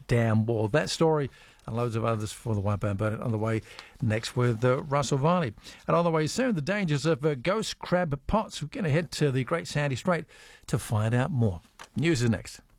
dam wall. That story and loads of others for the White Band Bonnet on the way next with Russell Varney. And on the way soon, the dangers of ghost crab pots. We're going to head to the Great Sandy Strait to find out more. News is next.